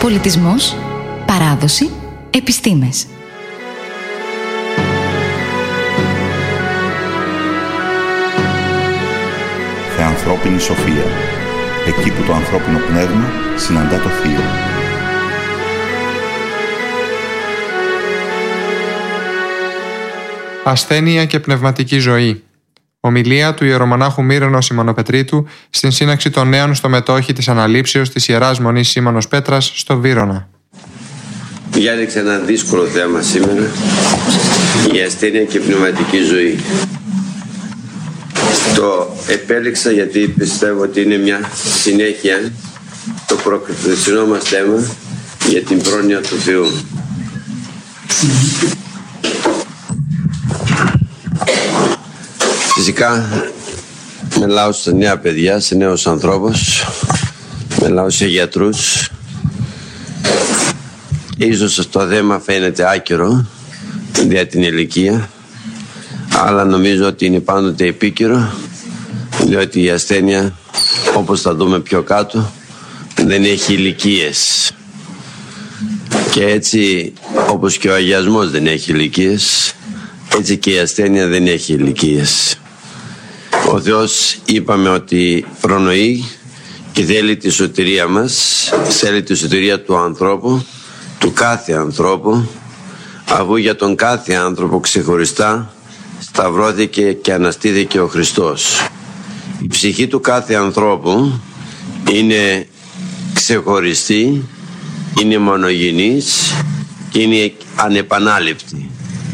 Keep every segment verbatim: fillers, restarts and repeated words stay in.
Πολιτισμός, παράδοση, επιστήμες. Θεανθρώπινη σοφία. Εκεί που το ανθρώπινο πνεύμα συναντά το θείο. Ασθένεια και πνευματική ζωή. Ομιλία του ιερομονάχου Μύρονο Σιμωνοπετρίτου στην σύναξη των νέων στο μετόχι της αναλήψεως της Ιεράς Μονής Σίμωνος Πέτρας στο Βύρωνα. Διάλεξα ένα δύσκολο θέμα σήμερα, η ασθένεια και πνευματική ζωή. Το επέλεξα γιατί πιστεύω ότι είναι μια συνέχεια το προκριθινό μας θέμα για την πρόνοια του Θεού. Φυσικά μιλάω στα νέα παιδιά, σε νέους ανθρώπους, μιλάω σε γιατρούς. Ίσως αυτό το θέμα φαίνεται άκυρο για την ηλικία, αλλά νομίζω ότι είναι πάντοτε επίκαιρο, διότι η ασθένεια, όπως θα δούμε πιο κάτω, δεν έχει ηλικίες. Και έτσι, όπως και ο αγιασμός δεν έχει ηλικίες, έτσι και η ασθένεια δεν έχει ηλικίες. Ο Θεός είπαμε ότι προνοεί και θέλει τη σωτηρία μας, θέλει τη σωτηρία του ανθρώπου, του κάθε ανθρώπου, αφού για τον κάθε άνθρωπο ξεχωριστά σταυρώθηκε και αναστήθηκε ο Χριστός. Η ψυχή του κάθε ανθρώπου είναι ξεχωριστή, είναι μονογενής και είναι ανεπανάληπτη.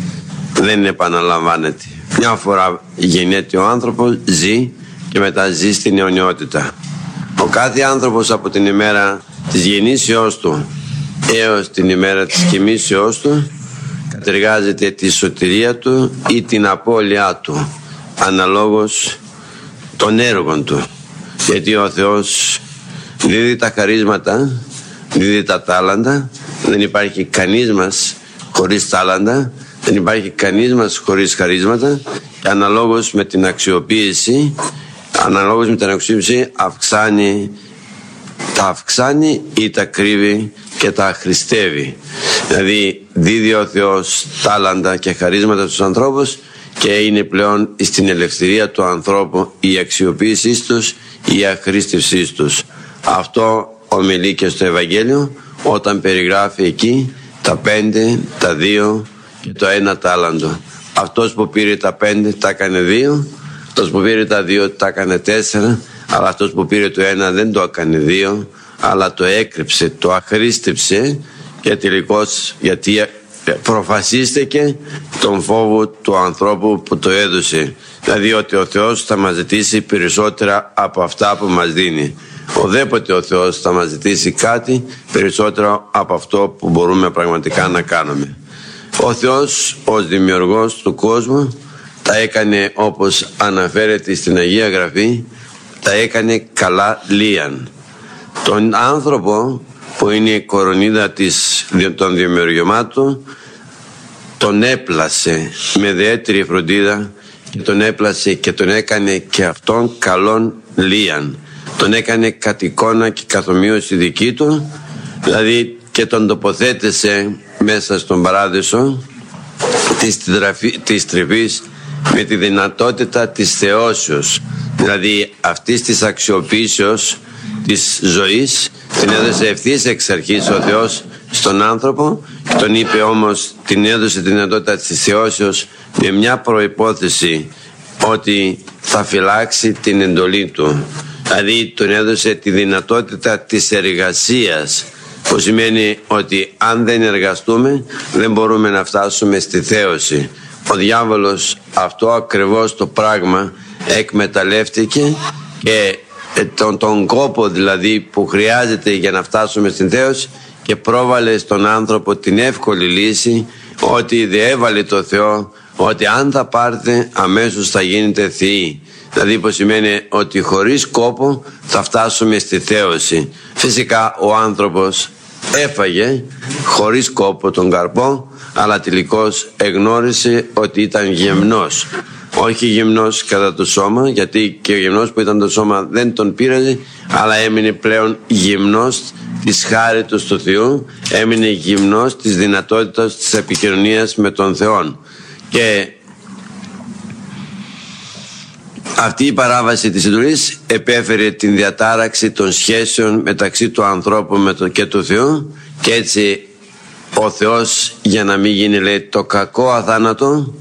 Δεν επαναλαμβάνεται. Μια φορά γεννιέται ο άνθρωπος, ζει και μετά ζει στην αιωνιότητα. Ο κάθε άνθρωπος από την ημέρα της γεννήσεώς του έως την ημέρα της κοιμήσεώς του κατεργάζεται τη σωτηρία του ή την απώλειά του αναλόγως των έργων του, γιατί ο Θεός δίδει τα χαρίσματα, δίδει τα τάλαντα. Δεν υπάρχει κανείς μας χωρίς τάλαντα, δεν υπάρχει κανείς μας χωρίς χαρίσματα, και αναλόγως με την αξιοποίηση αναλόγως με την αξιοποίηση αυξάνει τα αυξάνει ή τα κρύβει και τα αχρηστεύει. Δηλαδή δίδει ο Θεός τάλαντα και χαρίσματα στους ανθρώπους και είναι πλέον στην ελευθερία του ανθρώπου η αξιοποίησή τους, η αχρήστευσή τους. Αυτό ομιλεί και στο Ευαγγέλιο όταν περιγράφει εκεί τα πέντε, τα δύο και το ένα τάλαντο. Αυτός που πήρε τα πέντε τα έκανε δύο, αυτός που πήρε τα δύο τα έκανε τέσσερα, αλλά αυτός που πήρε το ένα δεν το έκανε δύο, αλλά το έκρυψε, το αχρήστεψε και τελικώς γιατί προφασίστηκε τον φόβο του ανθρώπου που το έδωσε. Δηλαδή ότι ο Θεός θα μας ζητήσει περισσότερα από αυτά που μας δίνει. Οδέποτε ο Θεός θα μας ζητήσει κάτι περισσότερο από αυτό που μπορούμε πραγματικά να κάνουμε. Ο Θεός ως δημιουργός του κόσμου τα έκανε, όπως αναφέρεται στην Αγία Γραφή, τα έκανε καλά λίαν. Τον άνθρωπο που είναι η κορονίδα της, των δημιουργημάτων, τον έπλασε με ιδιαίτερη φροντίδα και τον έπλασε και τον έκανε και αυτόν καλόν λίαν. Τον έκανε κατ' εικόνα και καθομοίωση δική του, δηλαδή και τον τοποθέτησε μέσα στον παράδεισο της, της τρυφής με τη δυνατότητα της θεώσεως, δηλαδή αυτής της αξιοποίησεως της ζωής την έδωσε ευθύς εξ αρχής ο Θεός στον άνθρωπο, και τον είπε όμως, την έδωσε τη δυνατότητα της θεώσεως με μια προϋπόθεση, ότι θα φυλάξει την εντολή του. Δηλαδή τον έδωσε τη δυνατότητα της εργασίας, που σημαίνει ότι αν δεν εργαστούμε δεν μπορούμε να φτάσουμε στη θέωση. Ο διάβολος αυτό ακριβώς το πράγμα εκμεταλλεύτηκε και τον, τον κόπο δηλαδή που χρειάζεται για να φτάσουμε στην θέωση, και πρόβαλε στον άνθρωπο την εύκολη λύση ότι διέβαλε το Θεό ότι αν θα πάρετε αμέσως θα γίνετε θεοί. Δηλαδή που σημαίνει ότι χωρίς κόπο θα φτάσουμε στη θέωση. Φυσικά ο άνθρωπος έφαγε χωρίς κόπο τον καρπό, αλλά τελικώς εγνώρισε ότι ήταν γεμνός. όχι γυμνός κατά το σώμα, γιατί και ο γυμνός που ήταν το σώμα δεν τον πείραζε, αλλά έμεινε πλέον γυμνός της χάριτος του Θεού, έμεινε γυμνός της δυνατότητας της επικοινωνίας με τον Θεό. Και αυτή η παράβαση της εντολής επέφερε την διατάραξη των σχέσεων μεταξύ του ανθρώπου και του Θεού, και έτσι ο Θεός, για να μην γίνει, λέει, το κακό αθάνατο,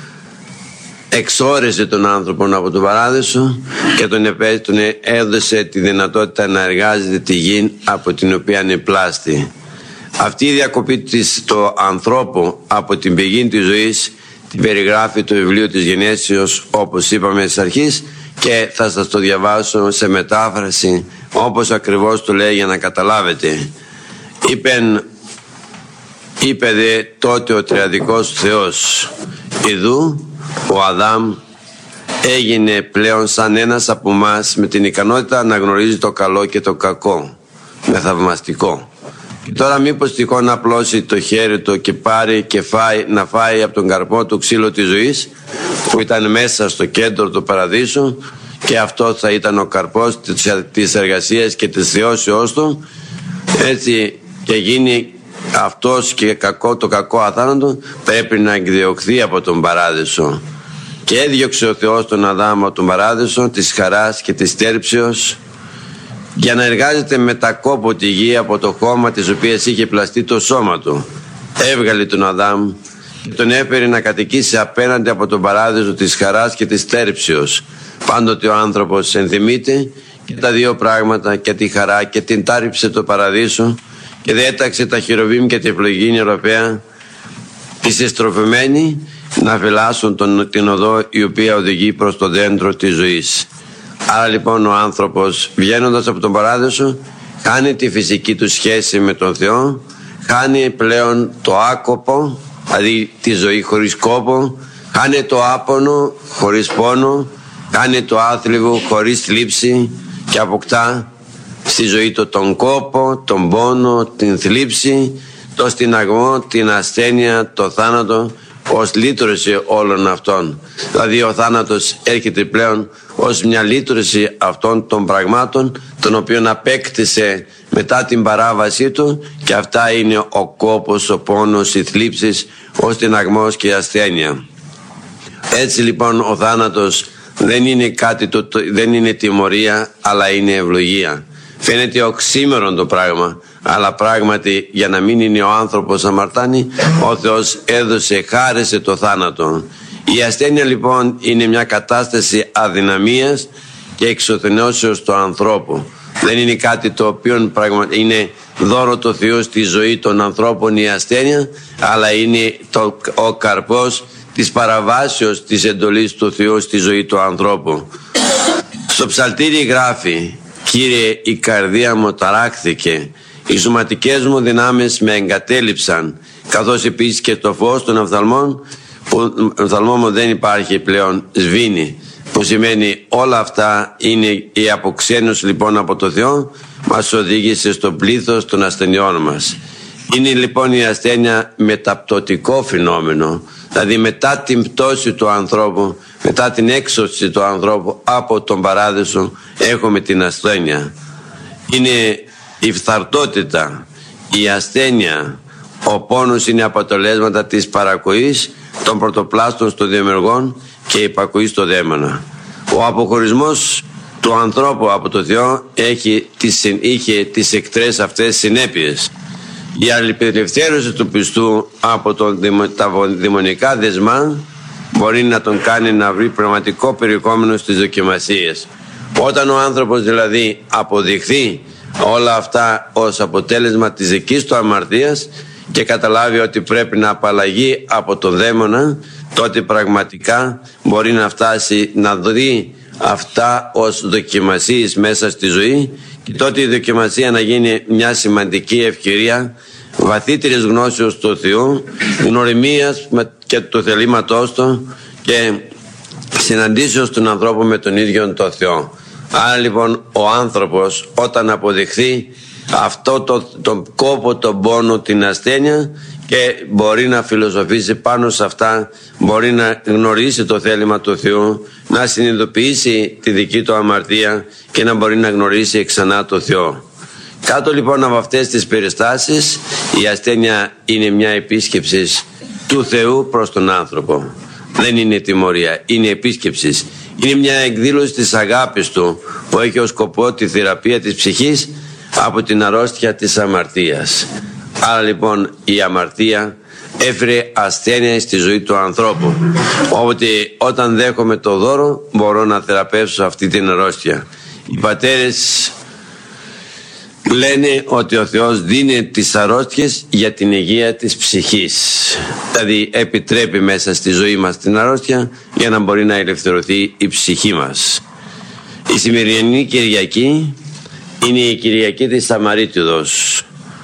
εξόρεσε τον άνθρωπο από τον παράδεισο και τον, επέ, τον έδωσε τη δυνατότητα να εργάζεται τη γη από την οποία είναι πλάστη. Αυτή η διακοπή της του ανθρώπου από την πηγή της ζωής την περιγράφει το βιβλίο της Γενέσεως, όπως είπαμε στις αρχές, και θα σας το διαβάσω σε μετάφραση όπως ακριβώς το λέει για να καταλάβετε. Είπεν, είπε δε τότε ο τριαδικός Θεός, ιδού ο Αδάμ έγινε πλέον σαν ένας από εμάς, με την ικανότητα να γνωρίζει το καλό και το κακό, με θαυμαστικό. Και τώρα μήπως τυχόν να απλώσει το χέρι του και πάρει και φάει, να φάει από τον καρπό του ξύλο της ζωής που ήταν μέσα στο κέντρο του παραδείσου, και αυτό θα ήταν ο καρπός της εργασίας και της θεώσεώς του, έτσι και γίνει αυτός και κακό, το κακό αθάνατο πρέπει να εκδιωχθεί από τον παράδεισο. Και έδιωξε ο Θεός τον Αδάμ από τον παράδεισο της χαράς και της τέρψεως, για να εργάζεται με τα κόπο τη γη από το χώμα της οποίας είχε πλαστεί το σώμα του. Έβγαλε τον Αδάμ και τον έφερε να κατοικήσει απέναντι από τον παράδεισο της χαράς και της τέρψεως. Πάντοτε ο άνθρωπος ενθυμείται και τα δύο πράγματα, και τη χαρά και την τάρριψε το παραδείσο, και διέταξε τα χερουβίμ και τη φλογίνη Ευρωπαία της εστροφεμένη να φυλάσσουν τον, την οδό η οποία οδηγεί προς το δέντρο της ζωής. Άρα λοιπόν ο άνθρωπος, βγαίνοντας από τον παράδεισο, χάνει τη φυσική του σχέση με τον Θεό, χάνει πλέον το άκοπο, δηλαδή τη ζωή χωρίς κόπο, χάνει το άπονο χωρίς πόνο, χάνει το άθλιβο χωρίς θλίψη, και αποκτά στη ζωή του τον κόπο, τον πόνο, την θλίψη, το στηναγμό, την ασθένεια, το θάνατο, ως λύτρωση όλων αυτών. Δηλαδή ο θάνατος έρχεται πλέον ως μια λύτρωση αυτών των πραγμάτων, των οποίων απέκτησε μετά την παράβασή του, και αυτά είναι ο κόπος, ο πόνος, οι θλίψεις, ο στηναγμός και η ασθένεια. Έτσι λοιπόν ο θάνατος δεν είναι κάτι το, το, δεν είναι τιμωρία, αλλά είναι ευλογία. Φαίνεται οξύμερον το πράγμα, αλλά πράγματι για να μην είναι ο άνθρωπος αμαρτάνει, ο Θεός έδωσε, χάρισε το θάνατο. Η ασθένεια λοιπόν είναι μια κατάσταση αδυναμίας και εξωθενώσεως του ανθρώπου. Δεν είναι κάτι το οποίο πραγματικά είναι δώρο του Θεού στη ζωή των ανθρώπων η ασθένεια, αλλά είναι το, ο καρπός της παραβάσεως της εντολής του Θεού στη ζωή του ανθρώπου. Στο ψαλτήρι γράφει: «Κύριε, η καρδία μου ταράχθηκε, οι σωματικές μου δυνάμεις με εγκατέλειψαν», καθώς επίσης και το φως των οφθαλμών, που οφθαλμό μου δεν υπάρχει πλέον, σβήνει, που σημαίνει όλα αυτά είναι η αποξένωση λοιπόν από το Θεό, μας οδήγησε στο πλήθος των ασθενειών μας. Είναι λοιπόν η ασθένεια μεταπτωτικό φαινόμενο, δηλαδή μετά την πτώση του ανθρώπου, μετά την έξωση του ανθρώπου από τον παράδεισο, έχουμε την ασθένεια. Είναι η φθαρτότητα, η ασθένεια, ο πόνος είναι αποτελέσματα της παρακοής των πρωτοπλάστων των δημιουργών και υπακοής στο δαίμονα. Ο αποχωρισμός του ανθρώπου από το Θεό έχει τις, είχε τις εκτρές αυτές συνέπειες. Η αλληλεπιδελευθέρωση του πιστού από τον, τα δαιμονικά δεσμά μπορεί να τον κάνει να βρει πραγματικό περιεχόμενο στις δοκιμασίες. Όταν ο άνθρωπος δηλαδή αποδειχθεί όλα αυτά ως αποτέλεσμα της δικής του αμαρτίας και καταλάβει ότι πρέπει να απαλλαγεί από τον δαίμονα, τότε πραγματικά μπορεί να φτάσει να δει αυτά ως δοκιμασίες μέσα στη ζωή, και τότε η δοκιμασία να γίνει μια σημαντική ευκαιρία βαθύτερης γνώσεως του Θεού, γνωριμίας και του θελήματός του και συναντήσεως των ανθρώπων με τον ίδιο τον Θεό. Άρα λοιπόν ο άνθρωπος όταν αποδειχθεί αυτό το, τον κόπο, τον πόνο, την ασθένεια, και μπορεί να φιλοσοφήσει πάνω σε αυτά, μπορεί να γνωρίσει το θέλημα του Θεού, να συνειδητοποιήσει τη δική του αμαρτία και να μπορεί να γνωρίσει ξανά το Θεό. Κάτω λοιπόν από αυτές τις περιστάσεις, η ασθένεια είναι μια επίσκεψη του Θεού προς τον άνθρωπο. Δεν είναι τιμωρία, είναι επίσκεψη. Είναι μια εκδήλωση της αγάπης του που έχει ως σκοπό τη θεραπεία της ψυχής από την αρρώστια της αμαρτίας. Άρα λοιπόν η αμαρτία έφερε ασθένεια στη ζωή του ανθρώπου. Οπότε όταν δέχομαι το δώρο μπορώ να θεραπεύσω αυτή την αρρώστια. Οι πατέρες λένε ότι ο Θεός δίνει τις αρρώστιες για την υγεία της ψυχής. Δηλαδή επιτρέπει μέσα στη ζωή μας την αρρώστια για να μπορεί να ελευθερωθεί η ψυχή μας. Η σημερινή Κυριακή είναι η Κυριακή της Σαμαρίτιδος.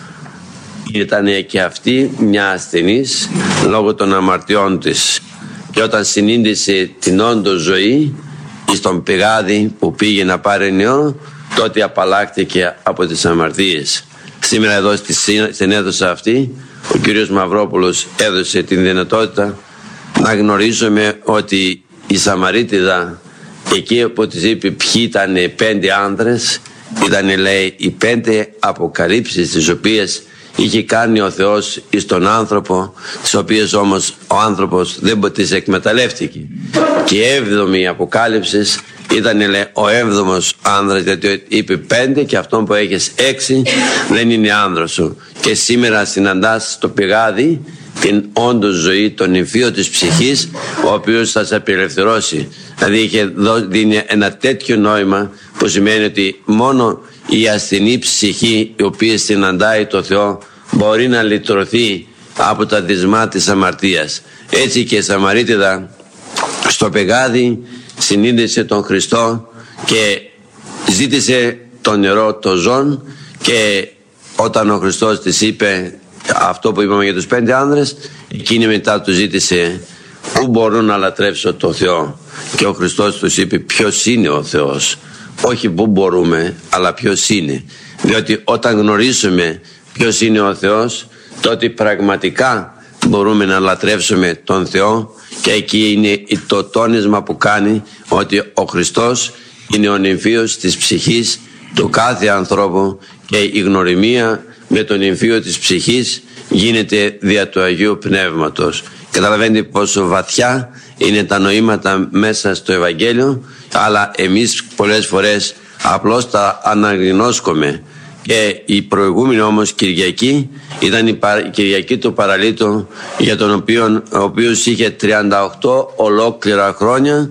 Ήταν και αυτή μια ασθενής λόγω των αμαρτιών της, και όταν συνείδησε την όντως ζωή στον πηγάδι που πήγε να πάρει νερό, τότε απαλλάχθηκε από τις αμαρτίες. Σήμερα εδώ στην αίθουσα αυτή ο κύριος Μαυρόπουλος έδωσε την δυνατότητα να γνωρίζουμε ότι η Σαμαρίτιδα, εκεί που της είπε ποιοι ήταν πέντε άνδρες, ήταν, λέει, οι πέντε αποκαλύψεις τις οποίες είχε κάνει ο Θεός εις τον άνθρωπο, τις οποίες όμως ο άνθρωπος δεν τις εκμεταλλεύτηκε. Και η έβδομη αποκάλυψη ήταν, λέει, ο έβδομος άνδρας, γιατί είπε πέντε και αυτόν που έχεις έξι δεν είναι άνδρας σου. Και σήμερα συναντάς στο πηγάδι την όντως ζωή, τον νυμφίο της ψυχής, ο οποίος θα σε απελευθερώσει. Δηλαδή είχε δίνει ένα τέτοιο νόημα που σημαίνει ότι μόνο η ασθενή ψυχή η οποία συναντάει το Θεό μπορεί να λυτρωθεί από τα δυσμά της αμαρτίας. Έτσι και η Σαμαρίτιδα στο πηγάδι συνείδησε τον Χριστό και ζήτησε το νερό το ζών, και όταν ο Χριστός της είπε αυτό που είπαμε για τους πέντε άνδρες, εκείνη μετά του ζήτησε πού μπορώ να λατρεύσω το Θεό, και ο Χριστός τους είπε ποιος είναι ο Θεός. Όχι πού μπορούμε, αλλά ποιος είναι. Διότι όταν γνωρίσουμε ποιος είναι ο Θεός, τότε πραγματικά μπορούμε να λατρεύσουμε τον Θεό, και εκεί είναι το τόνισμα που κάνει ότι ο Χριστός είναι ο νυμφίος της ψυχής του κάθε ανθρώπου, και η γνωριμία με τον νυμφίο της ψυχής γίνεται δια του Αγίου Πνεύματος. Καταλαβαίνετε πόσο βαθιά είναι τα νοήματα μέσα στο Ευαγγέλιο, αλλά εμείς πολλές φορές απλώς τα αναγνώσκουμε. Και η προηγούμενη όμως Κυριακή ήταν η Κυριακή του παραλίτου, για τον οποίο ο οποίος είχε τριάντα οκτώ ολόκληρα χρόνια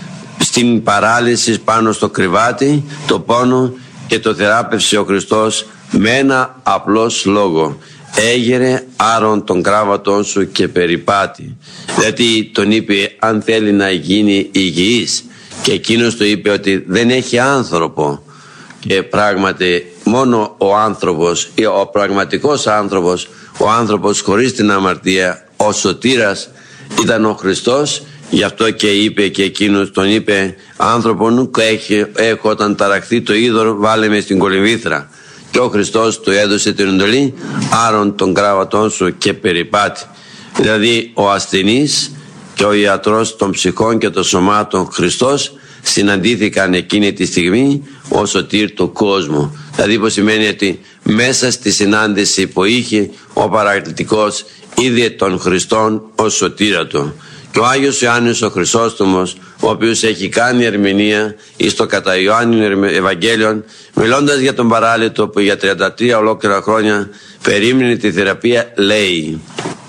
στην παράλυση πάνω στο κρεβάτι, το πόνο, και το θεράπευσε ο Χριστός με ένα απλός λόγο: έγερε άρον τον κράβατον σου και περιπάτη. Δηλαδή τον είπε αν θέλει να γίνει υγιής, και εκείνος του είπε ότι δεν έχει άνθρωπο. Και πράγματι μόνο ο άνθρωπος, ο πραγματικός άνθρωπος, ο άνθρωπος χωρίς την αμαρτία, ο σωτήρας ήταν ο Χριστός. Γι' αυτό και είπε και εκείνος, τον είπε άνθρωπο νου έχω όταν ταραχθεί το είδωρο βάλε με στην κολυμβήθρα. Και ο Χριστός του έδωσε την εντολή άρον τον κράβατόν σου και περιπάτη. Δηλαδή ο ασθενής και ο ιατρός των ψυχών και των σωμάτων Χριστός συναντήθηκαν εκείνη τη στιγμή ως σωτήρ του κόσμου. Δηλαδή που σημαίνει ότι μέσα στη συνάντηση που είχε ο παρακλητικός είδε τον Χριστόν ως σωτήρα του. Και ο Άγιος Ιωάννης ο Χρυσόστομος, ο οποίος έχει κάνει ερμηνεία εις το κατά Ιωάννη Ευαγγέλιον, μιλώντας για τον παράλυτο που για τριάντα τρία ολόκληρα χρόνια περίμενε τη θεραπεία, λέει: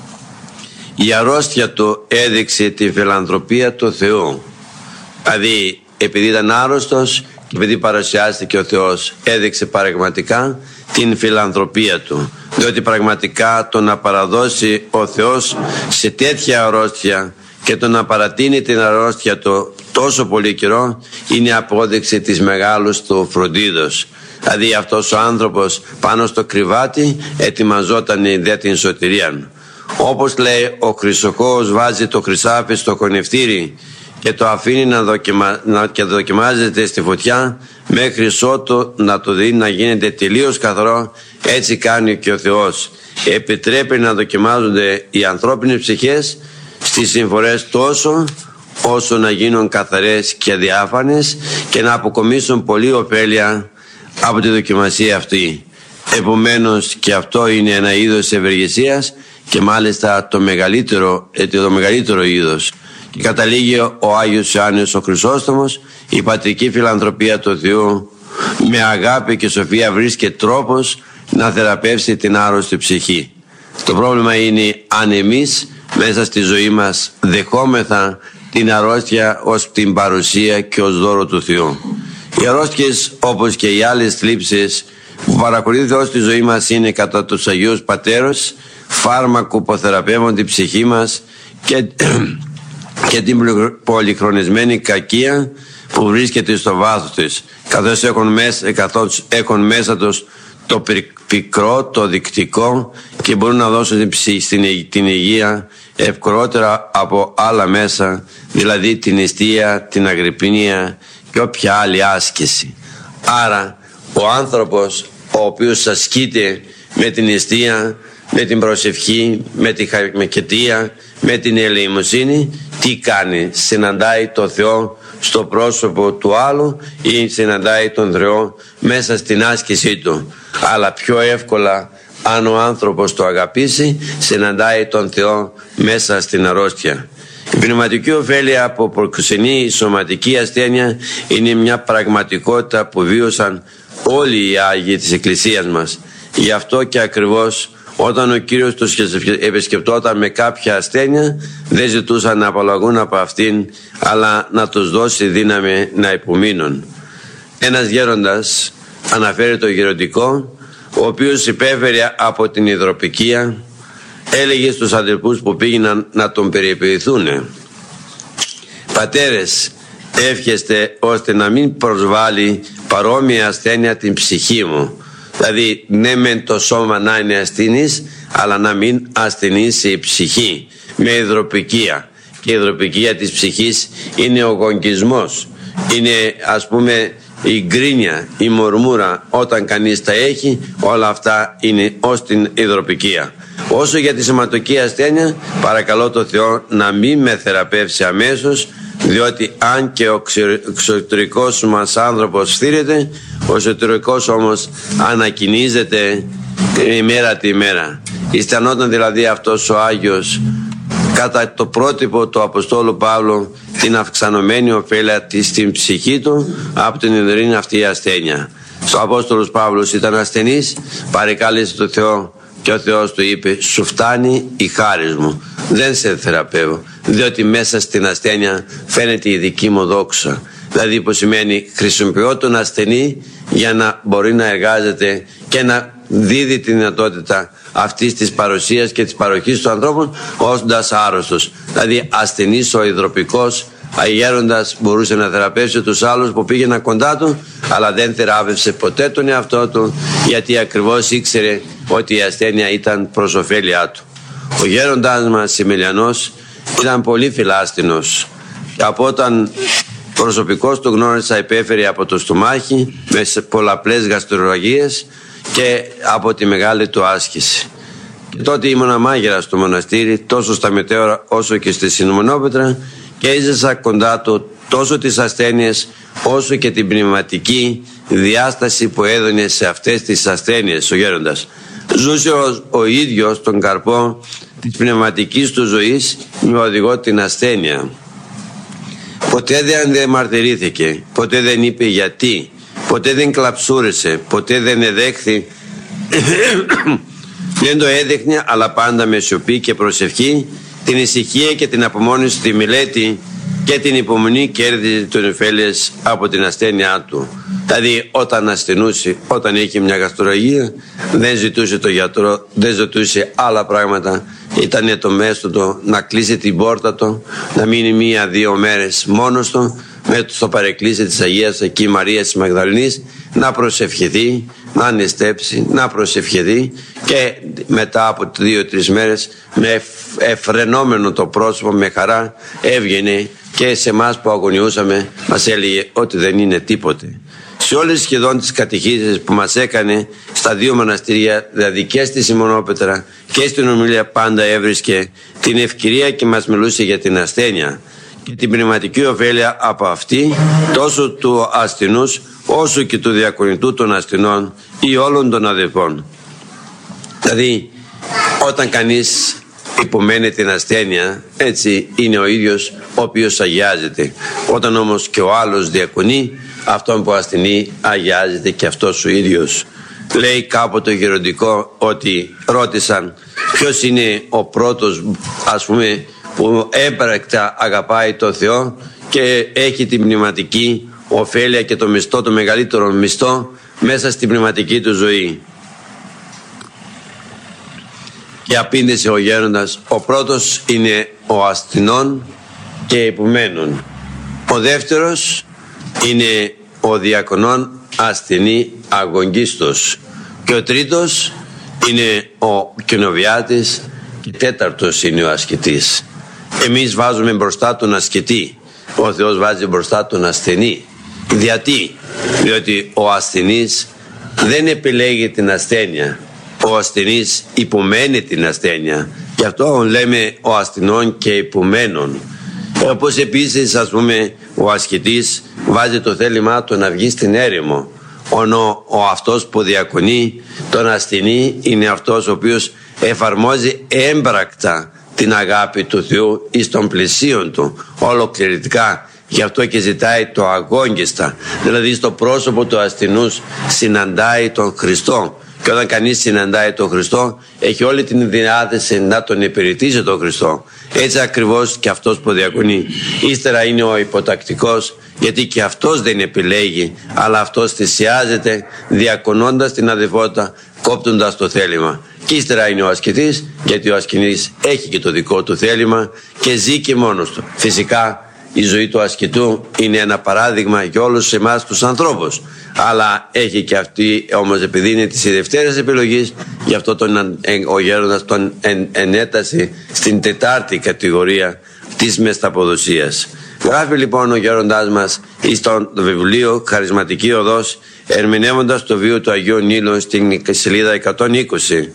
η αρρώστια του έδειξε τη φιλανθρωπία του Θεού. Δηλαδή επειδή ήταν άρρωστος και επειδή παρουσιάστηκε ο Θεός, έδειξε πραγματικά την φιλανθρωπία του. Διότι πραγματικά το να παραδώσει ο Θεός σε τέτοια αρρώστια και το να παρατείνει την αρρώστια του τόσο πολύ καιρό είναι απόδειξη της μεγάλους του φροντίδος. Δηλαδή αυτός ο άνθρωπος πάνω στο κρεβάτι ετοιμαζόταν για την σωτηρία. Όπως λέει ο Χρυσοχώος βάζει το χρυσάφι στο κονευτήρι και το αφήνει να, δοκιμα... να... και δοκιμάζεται στη φωτιά μέχρι ότου να το δει να γίνεται τελείως καθαρό, έτσι κάνει και ο Θεός. επιτρέπει να δοκιμάζονται οι ανθρώπινες ψυχές στις συμφορές τόσο όσο να γίνουν καθαρές και διάφανες και να αποκομίσουν πολλή ωφέλεια από τη δοκιμασία αυτή. Επομένως και αυτό είναι ένα είδος ευεργεσίας και μάλιστα το μεγαλύτερο, το μεγαλύτερο είδος. Και καταλήγει ο Άγιος Ιωάννης ο Χρυσόστομος, η πατρική φιλανθρωπία του Θεού με αγάπη και σοφία βρίσκει τρόπος να θεραπεύσει την άρρωστη ψυχή. Το πρόβλημα είναι αν εμείς μέσα στη ζωή μας δεχόμεθα την αρρώστια ως την παρουσία και ως δώρο του Θεού. Οι αρρώστιες όπως και οι άλλες θλίψεις που παρακολουθεί Θεός στη ζωή μας είναι κατά τους Αγίους Πατέρους φάρμακο που θεραπεύουν την ψυχή μας και, και την πολυχρονισμένη κακία που βρίσκεται στο βάθος της, καθώς έχουν μέσα, καθώς έχουν μέσα τους το πικρό, το δεικτικό και μπορούν να δώσουν την, ψυχή, την, την υγεία ευκολότερα από άλλα μέσα, δηλαδή την νηστεία, την αγρυπνία και όποια άλλη άσκηση. Άρα ο άνθρωπος ο οποίος ασκείται με την νηστεία, με την προσευχή, με τη χαριτεία, με την ελεημοσύνη, τι κάνει? Συναντάει το Θεό στο πρόσωπο του άλλου ή συναντάει τον Θεό μέσα στην άσκησή του. Αλλά πιο εύκολα, αν ο άνθρωπος το αγαπήσει, συναντάει τον Θεό μέσα στην αρρώστια. Η πνευματική ωφέλεια από προξενή σωματική ασθένεια είναι μια πραγματικότητα που βίωσαν όλοι οι Άγιοι της Εκκλησίας μας. Γι' αυτό και ακριβώς όταν ο Κύριος τους επισκεπτόταν με κάποια ασθένεια, δεν ζητούσαν να απαλλαγούν από αυτήν, αλλά να τους δώσει δύναμη να υπομείνουν. Ένας γέροντας αναφέρει το γεροντικό, ο οποίος υπέφερε από την υδροπικία, έλεγε στους αδελφούς που πήγαιναν να τον περιποιηθούν: «Πατέρες, εύχεστε ώστε να μην προσβάλλει παρόμοια ασθένεια την ψυχή μου». Δηλαδή ναι μεν το σώμα να είναι ασθενής, αλλά να μην ασθενήσει η ψυχή με υδροπικία. Και η υδροπικία της ψυχής είναι ο γονγκισμός, είναι ας πούμε η γκρίνια, η μορμούρα. Όταν κανείς τα έχει, όλα αυτά είναι ως την υδροπικία. Όσο για τη σωματική ασθένεια, παρακαλώ το Θεό να μην με θεραπεύσει αμέσως, διότι αν και ο εξωτερικός μας άνθρωπος φθήρεται, ο εσωτερικός όμως ανακοινίζεται ημέρα τη ημέρα. Αισθανόταν δηλαδή αυτός ο Άγιος κατά το πρότυπο του Αποστόλου Παύλου την αυξανωμένη ωφέλεια της στην ψυχή του από την ιδρύνη αυτή ασθένεια. Ο Απόστολος Παύλος ήταν ασθενής, παρεκάλεσε το Θεό και ο Θεός του είπε: «Σου φτάνει η χάρις μου, δεν σε θεραπεύω, διότι μέσα στην ασθένεια φαίνεται η δική μου δόξα». Δηλαδή που σημαίνει χρησιμοποιώ τον ασθενή για να μπορεί να εργάζεται και να δίδει τη δυνατότητα αυτής της παρουσίας και της παροχής του ανθρώπου όντας άρρωστος. Δηλαδή ασθενής ο υδροπικός αγέροντας μπορούσε να θεραπεύσει τους άλλους που πήγαιναν κοντά του, αλλά δεν θεράπευσε ποτέ τον εαυτό του, γιατί ακριβώς ήξερε ότι η ασθένεια ήταν προς ωφέλειά του. Ο γέροντάς μας Σιμελιανός ήταν πολύ φιλάστηνος και από όταν προσωπικός του γνώρισα υπέφερε από το στομάχι με πολλαπλές γαστρορραγίες και από τη μεγάλη του άσκηση. Και τότε ήμουν μάγειρας στο μοναστήρι, τόσο στα Μετέωρα όσο και στη Συνομονόπετρα, και έζησα κοντά του τόσο τις ασθένειες όσο και την πνευματική διάσταση που έδωνε σε αυτές τις ασθένειες ο γέροντας. Ζούσε ο, ο ίδιος τον καρπό της πνευματικής του ζωής με οδηγό την ασθένεια. Ποτέ δεν διαμαρτυρήθηκε, ποτέ δεν είπε γιατί, ποτέ δεν κλαψούρισε, ποτέ δεν εδέχθη, δεν το έδειχνε, αλλά πάντα με σιωπή και προσευχή, την ησυχία και την απομόνωση στη μελέτη και την υπομονή κέρδιζε τον ωφέλειες από την ασθένειά του. Δηλαδή όταν ασθενούσε, όταν είχε μια γαστρορραγία, δεν ζητούσε το γιατρό, δεν ζητούσε άλλα πράγματα. Ήταν το μέσο του να κλείσει την πόρτα του, να μείνει μία-δύο μέρες μόνος του με στο παρεκκλήσι της Αγίας εκεί Μαρίας της Μαγδαληνής, να προσευχηθεί, να ανεστέψει, να προσευχηθεί, και μετά από δύο-τρεις μέρες με εφρενόμενο το πρόσωπο, με χαρά έβγαινε και σε εμάς που αγωνιούσαμε μας έλεγε ότι δεν είναι τίποτε. σε όλες σχεδόν τις κατηχήσεις που μας έκανε στα δύο μοναστήρια, δηλαδή και στη Σιμωνόπετρα και στην ομιλία, πάντα έβρισκε την ευκαιρία και μας μιλούσε για την ασθένεια και την πνευματική ωφέλεια από αυτή, τόσο του ασθενούς όσο και του διακονητού των ασθενών ή όλων των αδελφών. Δηλαδή, όταν κανείς υπομένει την ασθένεια, έτσι είναι ο ίδιος ο οποίος αγιάζεται. Όταν όμως και ο άλλος διακονεί, αυτόν που ασθενεί αγιάζεται και αυτός ο ίδιος. Λέει κάποτε το γεροντικό ότι ρώτησαν ποιος είναι ο πρώτος, ας πούμε, που έμπρακτα αγαπάει το Θεό και έχει την πνευματική ωφέλεια και το μισθό, το μεγαλύτερο μισθό μέσα στην πνευματική του ζωή. Και απήντησε ο γέροντας, ο πρώτος είναι ο ασθενών και υπομένων. Ο δεύτερος είναι ο διακονών ασθενή αγωνγίστος. Και ο τρίτος είναι ο κοινοβιάτης και τέταρτος είναι ο ασκητής. Εμείς βάζουμε μπροστά τον ασκητή, ο Θεός βάζει μπροστά τον ασθενή. Γιατί? Διότι ο ασθενής δεν επιλέγει την ασθένεια. Ο ασθενής υπομένει την ασθένεια. Γι' αυτό λέμε ο ασθενών και υπομένων. Όπως επίσης, ας πούμε, ο ασκητής βάζει το θέλημά του να βγει στην έρημο. Ενώ ο αυτός που διακονεί τον ασθενή είναι αυτός ο οποίος εφαρμόζει έμπρακτα την αγάπη του Θεού εις των πλησίων του, ολοκληρωτικά. Γι' αυτό και ζητάει το αγόγγιστα. Δηλαδή στο πρόσωπο του ασθενούς συναντάει τον Χριστό. Και όταν κανείς συναντάει τον Χριστό, έχει όλη την διάθεση να τον υπηρετήσει τον Χριστό. Έτσι ακριβώς και αυτός που διακονεί. Ύστερα είναι ο υποτακτικός, γιατί και αυτός δεν επιλέγει, αλλά αυτός θυσιάζεται διακονώντας την αδελφότητα, κόπτοντας το θέλημα. Και ύστερα είναι ο ασκητής, γιατί ο ασκητής έχει και το δικό του θέλημα και ζει και μόνος του. Φυσικά η ζωή του ασκητού είναι ένα παράδειγμα για όλους εμάς τους ανθρώπους. Αλλά έχει και αυτή όμως, επειδή είναι της δευτέρας επιλογής, γι' αυτό τον, ο γέροντας τον εν, ενέτασε στην τετάρτη κατηγορία της μεσταποδοσίας. Γράφει λοιπόν ο γέροντάς μας στο βιβλίο Χαρισματική Οδός, ερμηνεύοντας το βίο του Αγίου Νείλου στην σελίδα εκατόν είκοσι.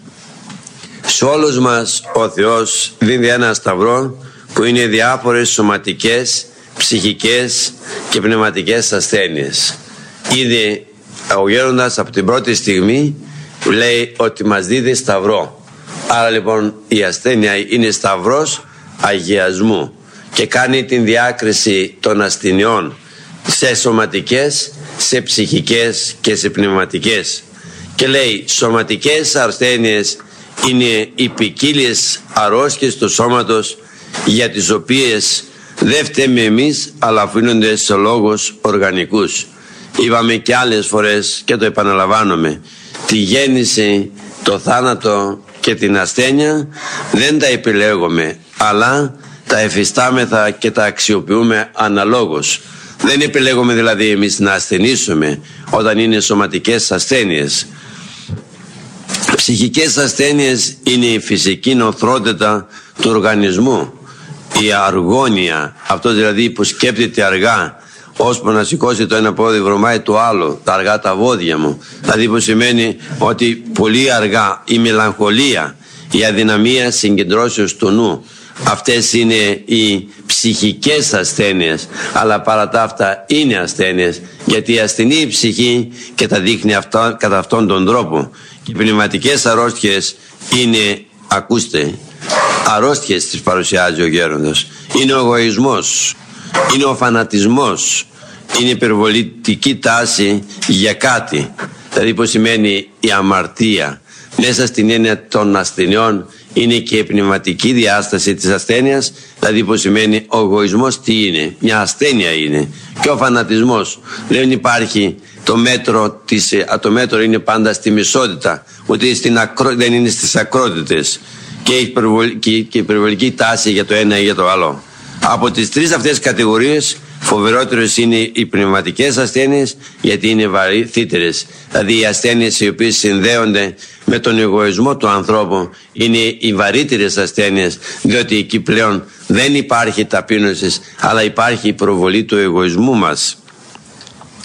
Σε όλους μας ο Θεός δίνει ένα σταυρό που είναι διάφορες σωματικές, ψυχικές και πνευματικές ασθένειες. Ήδη ο γέροντας από την πρώτη στιγμή λέει ότι μας δίδει σταυρό. Άρα λοιπόν η ασθένεια είναι σταυρός αγιασμού και κάνει την διάκριση των ασθενειών σε σωματικές, σε ψυχικές και σε πνευματικές. Και λέει σωματικές ασθένειες είναι οι ποικίλιες αρρώστιες του σώματος για τις οποίες δεν φταίμε εμείς, αλλά αφήνονται σε λόγους οργανικούς. Είπαμε και άλλες φορές και το επαναλαμβάνομαι, τη γέννηση, το θάνατο και την ασθένεια δεν τα επιλέγουμε, αλλά τα εφιστάμεθα και τα αξιοποιούμε αναλόγως. Δεν επιλέγουμε δηλαδή εμείς να ασθενήσουμε όταν είναι σωματικές ασθένειες. Ψυχικές ασθένειες είναι η φυσική νοθρότητα του οργανισμού, η αργόνοια, αυτό δηλαδή που σκέπτεται αργά, ώσπου να σηκώσει το ένα πόδι βρωμάει το άλλο, τα αργά τα βόδια μου. Δηλαδή που σημαίνει ότι πολύ αργά η μελαγχολία, η αδυναμία συγκεντρώσεως του νου. Αυτές είναι οι ψυχικές ασθένειες, αλλά παρά τα αυτά είναι ασθένειες, γιατί ασθενεί η ψυχή και τα δείχνει αυτά, κατά αυτόν τον τρόπο. Και οι πνευματικές αρρώστιες είναι, ακούστε, αρρώστιες τις παρουσιάζει ο γέροντας. Είναι ο εγωισμός, είναι ο φανατισμός, είναι η υπερβολική τάση για κάτι. Δηλαδή που σημαίνει η αμαρτία. Μέσα στην έννοια των ασθενειών είναι και η πνευματική διάσταση της ασθένειας, δηλαδή που σημαίνει ο εγωισμός τι είναι, μια ασθένεια είναι. Και ο φανατισμός, δεν υπάρχει το μέτρο, της, το μέτρο είναι πάντα στη μισότητα, ούτε στην ακρο, δεν είναι στις ακρότητες και η υπερβολική, και η υπερβολική τάση για το ένα ή για το άλλο. Από τις τρεις αυτές κατηγορίες φοβερότερες είναι οι πνευματικές ασθένειες, γιατί είναι βαρύθιτερες. Δηλαδή οι ασθένειες οι οποίες συνδέονται με τον εγωισμό του ανθρώπου είναι οι βαρύτερες ασθένειες, διότι εκεί πλέον δεν υπάρχει ταπείνωση, αλλά υπάρχει η προβολή του εγωισμού μας.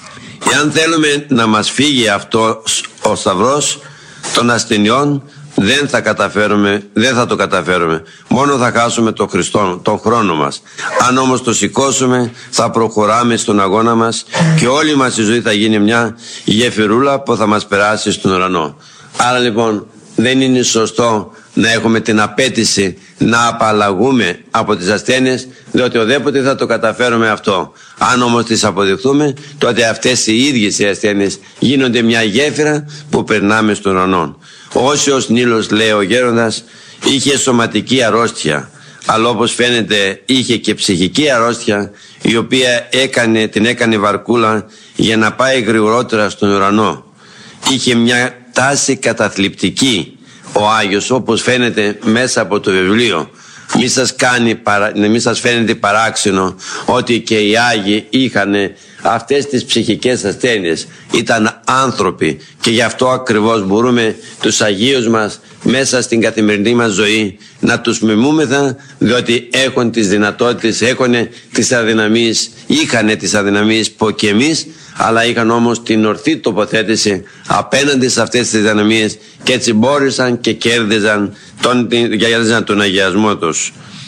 Εάν θέλουμε να μας φύγει αυτός ο σταυρός των ασθενειών, δεν θα καταφέρουμε, δεν θα το καταφέρουμε. Μόνο θα χάσουμε τον Χριστό, τον χρόνο μας. Αν όμως το σηκώσουμε, θα προχωράμε στον αγώνα μας και όλη μας η ζωή θα γίνει μια γεφυρούλα που θα μας περάσει στον ουρανό. Άρα λοιπόν δεν είναι σωστό να έχουμε την απέτηση να απαλλαγούμε από τις ασθένειες, διότι οδέποτε θα το καταφέρουμε αυτό. Αν όμως τις αποδεχθούμε, τότε αυτές οι ίδιες οι ασθένειες γίνονται μια γέφυρα που περνάμε στον ουρανό. Ο Όσιος Νείλος, λέει ο γέροντας, είχε σωματική αρρώστια, αλλά όπως φαίνεται είχε και ψυχική αρρώστια, η οποία έκανε, την έκανε βαρκούλα για να πάει γρηγορότερα στον ουρανό. Είχε μια τάση καταθλιπτική ο Άγιος, όπως φαίνεται μέσα από το βιβλίο. Μη σας, κάνει, μη σας φαίνεται παράξενο ότι και οι Άγιοι είχαν αυτές τις ψυχικές ασθένειες. Ήταν άνθρωποι και γι' αυτό ακριβώς μπορούμε τους Αγίους μας μέσα στην καθημερινή μας ζωή να τους μιμούμεθα, διότι έχουν τις δυνατότητες, έχουν τις αδυναμίες, είχαν τις αδυναμίες που και εμείς, αλλά είχαν όμως την ορθή τοποθέτηση απέναντι σε αυτές τις αδυναμίες και έτσι μπόρεσαν και κέρδιζαν τον, κέρδιζαν τον αγιασμό τους.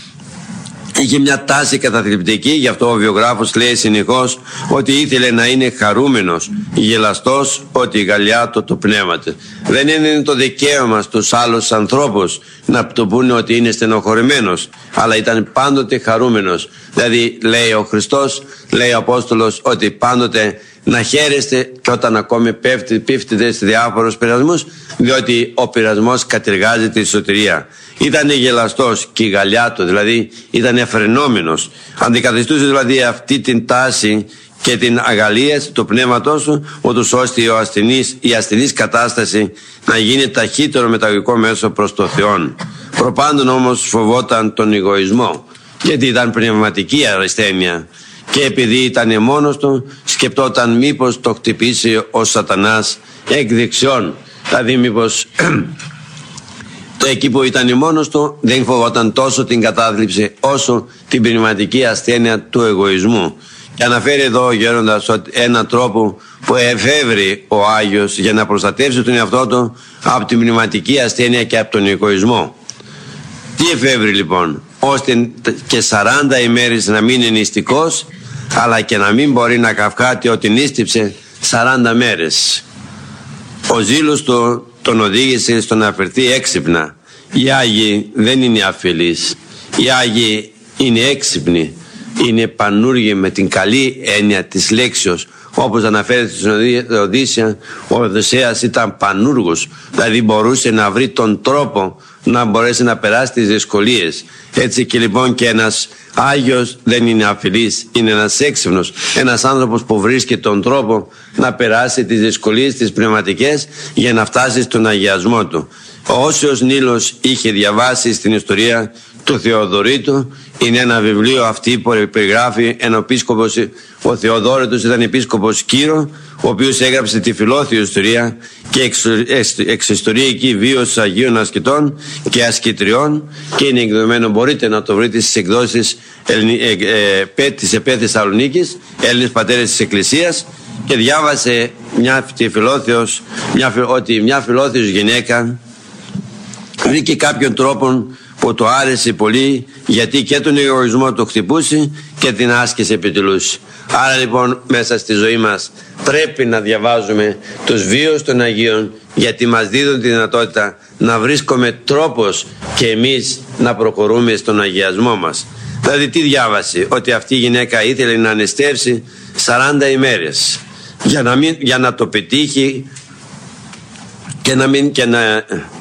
Είχε μια τάση καταθλιπτική, γι' αυτό ο βιογράφος λέει συνεχώς ότι ήθελε να είναι χαρούμενος, γελαστός, ότι γαλιάτο το πνεύμα του. Δεν είναι το δικαίωμα στους άλλους ανθρώπους να το πούνε ότι είναι στενοχωρημένος, αλλά ήταν πάντοτε χαρούμενος. Δηλαδή λέει ο Χριστός, λέει ο Απόστολος, ότι πάντοτε να χαίρεστε και όταν ακόμη πέφτετε σε διάφορους πειρασμούς, διότι ο πειρασμός κατηργάζει τη σωτηρία. Ήταν γελαστός και η γαλιά του, δηλαδή ήταν εφρενόμενος. Αντικαθιστούσε δηλαδή αυτή την τάση και την αγαλίαση του πνεύματός του, ούτως ώστε ο ασθενής, η ασθενής κατάσταση να γίνει ταχύτερο μεταγωγικό μέσο προς το Θεό. Προπάντων όμως φοβόταν τον εγωισμό, γιατί ήταν πνευματική ασθένεια. Και επειδή ήταν μόνος του, σκεπτόταν μήπως το χτυπήσει ο σατανάς εκ δεξιών. Δηλαδή μήπως το εκεί που ήταν μόνος του δεν φοβόταν τόσο την κατάθλιψη όσο την πνευματική ασθένεια του εγωισμού. Και αναφέρει εδώ ο γέροντας έναν τρόπο που εφεύρει ο Άγιος για να προστατεύσει τον εαυτό του από την πνευματική ασθένεια και από τον εγωισμό. Τι εφεύρει λοιπόν? Ώστε και σαράντα ημέρες να μην είναι νηστικός, αλλά και να μην μπορεί να καυχάται ότι νήστηψε σαράντα μέρες. Ο ζήλος του τον οδήγησε στο να φερθεί έξυπνα. Οι Άγιοι δεν είναι αφελείς. Οι Άγιοι είναι έξυπνοι. Είναι πανούργοι με την καλή έννοια της λέξεως. Όπως αναφέρεται στην Οδύσσεια, ο Οδυσσέας ήταν πανούργος. Δηλαδή μπορούσε να βρει τον τρόπο να μπορέσει να περάσει τις δυσκολίες. Έτσι και λοιπόν και ένας Άγιος δεν είναι αφιλής, είναι ένας έξυπνος, ένας άνθρωπος που βρίσκει τον τρόπο να περάσει τις δυσκολίες τις πνευματικές για να φτάσει στον αγιασμό του. Ο Όσιος Νείλος είχε διαβάσει στην ιστορία του Θεοδωρήτου, είναι ένα βιβλίο αυτή που περιγράφει ένα επίσκοπος, ο Θεοδόρητος ήταν επίσκοπος Κύρο, ο οποίος έγραψε τη φιλόθεο ιστορία και εξιστοριακή βίωση Αγίων Ασκητών και Ασκητριών και είναι εκδομένο, μπορείτε να το βρείτε στις εκδόσεις ε, ε, της ΕΠΕ Θεσσαλονίκης, Έλληνες Πατέρες της Εκκλησίας, και διάβασε μια, τη φιλόθεος, μια, ότι μια φιλόθεος γυναίκα βρήκε κάποιον τρόπο που το άρεσε πολύ, γιατί και τον εγωισμό το χτυπούσε και την άσκηση επιτελούσε. Άρα λοιπόν μέσα στη ζωή μας πρέπει να διαβάζουμε τους βίους των Αγίων, γιατί μας δίδουν τη δυνατότητα να βρίσκουμε τρόπος και εμείς να προχωρούμε στον αγιασμό μας. Δηλαδή τι διάβασε? Ότι αυτή η γυναίκα ήθελε να νηστεύσει σαράντα ημέρες για να, μην, για να το πετύχει και να μην και να...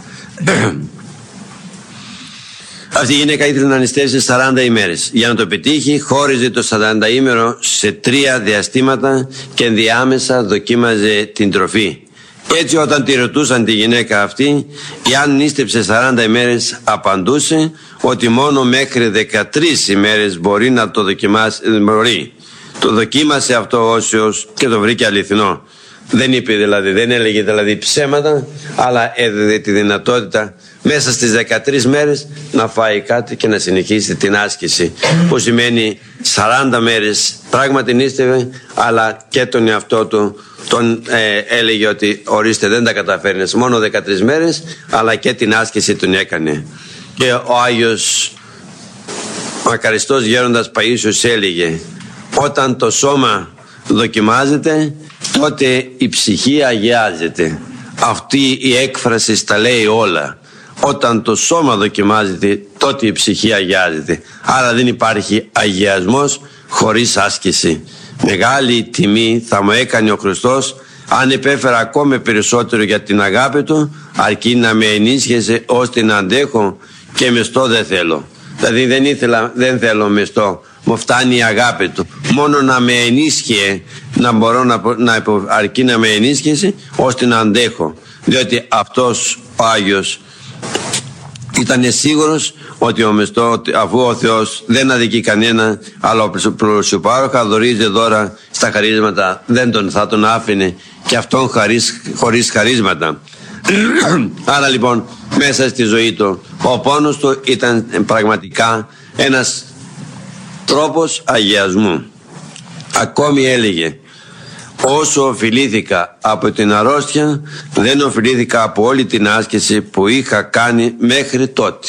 Αυτή η γυναίκα ήθελε να νηστεύσει σαράντα ημέρες. Για να το πετύχει χώριζε το σαράντα ημέρο σε τρία διαστήματα και ενδιάμεσα δοκίμαζε την τροφή. Έτσι όταν τη ρωτούσαν τη γυναίκα αυτή εάν νήστεψε σαράντα ημέρες, απαντούσε ότι μόνο μέχρι δεκατρείς ημέρες μπορεί να το δοκιμάσει. Μπορεί. Το δοκίμασε αυτό ο Όσιος και το βρήκε αληθινό. Δεν είπε δηλαδή, δεν έλεγε δηλαδή ψέματα, αλλά έδινε τη δυνατότητα μέσα στις δεκατρείς μέρες να φάει κάτι και να συνεχίσει την άσκηση, που σημαίνει σαράντα μέρες πράγματι νήστευε, αλλά και τον εαυτό του τον ε, έλεγε ότι ορίστε δεν τα καταφέρνες, μόνο δεκατρείς μέρες, αλλά και την άσκηση τον έκανε. Και ο Άγιος μακαριστός γέροντας Παΐσιος έλεγε, όταν το σώμα δοκιμάζεται, τότε η ψυχή αγιάζεται. Αυτή η έκφραση τα λέει όλα. Όταν το σώμα δοκιμάζεται, τότε η ψυχή αγιάζεται. Άρα δεν υπάρχει αγιασμός χωρίς άσκηση. Μεγάλη τιμή θα μου έκανε ο Χριστός αν επέφερα ακόμη περισσότερο για την αγάπη του, αρκεί να με ενίσχυσε ώστε να αντέχω, και μισθό δεν θέλω. Δηλαδή δεν, ήθελα, δεν θέλω μισθό, μου φτάνει η αγάπη του. Μόνο να με ενίσχυε, να μπορώ να, να αρκεί να με ενίσχυσε ώστε να αντέχω. Διότι αυτός ο Άγιος ήταν σίγουρος ότι ο μισθό, αφού ο Θεός δεν αδικεί κανένα, αλλά ο προσωπάρχα δωρίζει δώρα στα χαρίσματα, δεν τον θα τον άφηνε και αυτόν χαρίς, χωρίς χαρίσματα. Άρα λοιπόν μέσα στη ζωή του ο πόνος του ήταν πραγματικά ένας τρόπος αγιασμού. Ακόμη έλεγε, όσο οφειλήθηκα από την αρρώστια, δεν οφειλήθηκα από όλη την άσκηση που είχα κάνει μέχρι τότε.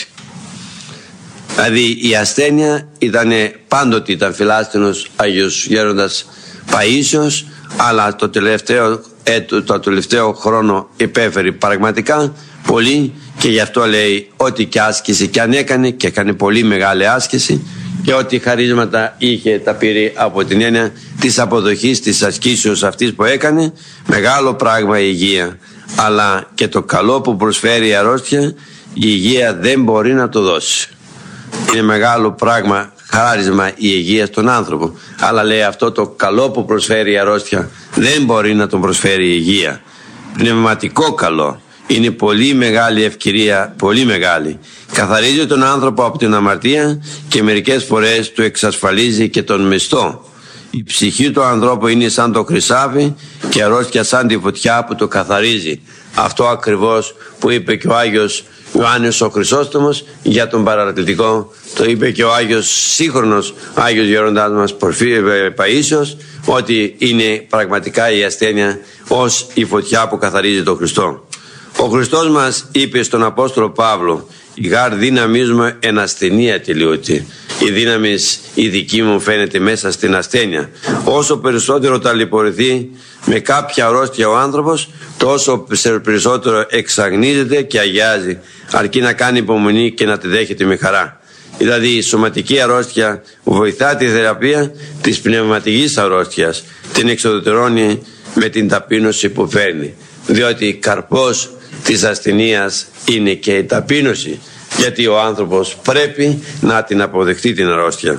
Δηλαδή η ασθένεια ήταν πάντοτε, ήταν φιλάστηνος Άγιος Γέροντας Παΐσιος, αλλά το τελευταίο, έτο, το τελευταίο χρόνο υπέφερε πραγματικά πολύ, και γι' αυτό λέει ότι και άσκηση και αν έκανε, και έκανε πολύ μεγάλη άσκηση, και ό,τι χαρίσματα είχε τα πήρε από την έννοια της αποδοχής της ασκήσεως αυτής που έκανε. Μεγάλο πράγμα η υγεία, αλλά και το καλό που προσφέρει η αρρώστια η υγεία δεν μπορεί να το δώσει. Είναι μεγάλο πράγμα, χάρισμα η υγεία στον άνθρωπο, αλλά λέει αυτό το καλό που προσφέρει η αρρώστια δεν μπορεί να τον προσφέρει η υγεία. Πνευματικό καλό είναι πολύ μεγάλη ευκαιρία, πολύ μεγάλη. Καθαρίζει τον άνθρωπο από την αμαρτία και μερικές φορές του εξασφαλίζει και τον μισθό. Η ψυχή του ανθρώπου είναι σαν το χρυσάφι και η αρρώστια σαν τη φωτιά που το καθαρίζει. Αυτό ακριβώς που είπε και ο Άγιος Ιωάννης ο Χρυσόστομος για τον παρακλητικό, το είπε και ο Άγιος σύγχρονος Άγιος Γέροντας μας Παΐσιος, ότι είναι πραγματικά η ασθένεια ως η φωτιά που καθαρίζει τον Χριστό. Ο Χριστός μας είπε στον Απόστολο Παύλο, η γάρ δύναμής μου εν ασθενεία τελειώτη. Η δύναμη η δική μου φαίνεται μέσα στην ασθένεια. Όσο περισσότερο ταλαιπωρηθεί με κάποια αρρώστια ο άνθρωπος, τόσο περισσότερο εξαγνίζεται και αγιάζει, αρκεί να κάνει υπομονή και να τη δέχεται με χαρά. Δηλαδή η σωματική αρρώστια βοηθά τη θεραπεία της πνευματικής αρρώστιας, την εξοδετερώνει με την ταπείνωση που φέρνει. Διότι καρπός της ασθενείας είναι και η ταπείνωση, γιατί ο άνθρωπος πρέπει να την αποδεχτεί την αρρώστια.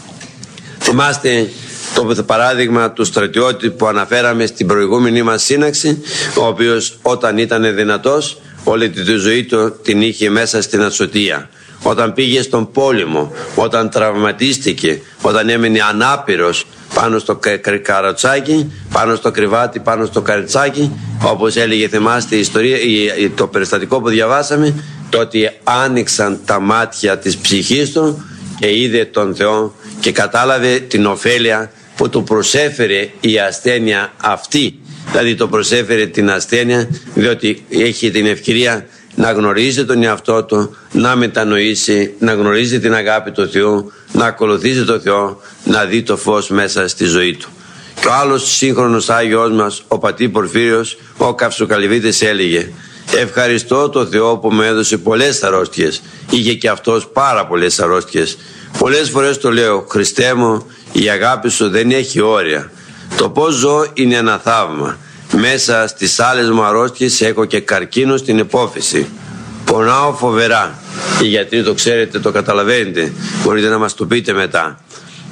Θυμάστε το παράδειγμα του στρατιώτη που αναφέραμε στην προηγούμενη μας σύναξη, ο οποίος όταν ήταν δυνατός όλη τη ζωή του την είχε μέσα στην ασωτεία. Όταν πήγε στον πόλεμο, όταν τραυματίστηκε, όταν έμενε ανάπηρος πάνω στο καροτσάκι, πάνω στο κρεβάτι, πάνω στο καρτσάκι, όπως έλεγε, θυμάστε η ιστορία, το περιστατικό που διαβάσαμε, το ότι άνοιξαν τα μάτια της ψυχής του και είδε τον Θεό και κατάλαβε την ωφέλεια που του προσέφερε η ασθένεια αυτή. Δηλαδή το προσέφερε την ασθένεια διότι έχει την ευκαιρία να γνωρίζει τον εαυτό του, να μετανοήσει, να γνωρίζει την αγάπη του Θεού, να ακολουθήσει τον Θεό, να δει το φως μέσα στη ζωή του. Και ο άλλος σύγχρονος Άγιος μας, ο πατήρ Πορφύριος, ο Καυσοκαλυβίτης, έλεγε, ευχαριστώ τον Θεό που μου έδωσε πολλές αρρώστιες. Είχε και αυτός πάρα πολλές αρρώστιες. Πολλές φορές το λέω, Χριστέ μου, η αγάπη σου δεν έχει όρια. Το πώς ζω είναι ένα θαύμα. Μέσα στις άλλες μου αρρώστιες έχω και καρκίνο στην υπόφυση. Πονάω φοβερά. Οι γιατροί το ξέρετε, το καταλαβαίνετε. Μπορείτε να μας το πείτε μετά.